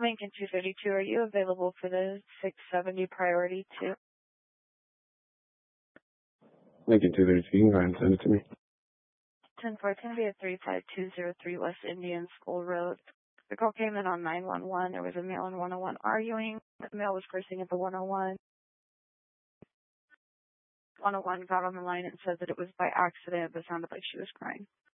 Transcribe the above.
Lincoln 232, are you available for the 670 priority 2? Lincoln 232, you can go ahead and send it to me. 10-4, it's going to be at 35203 West Indian School Road. The call came in on 911. There was a male in 101 arguing. The male was cursing at the 101. 101 got on the line and said that it was by accident, but sounded like she was crying.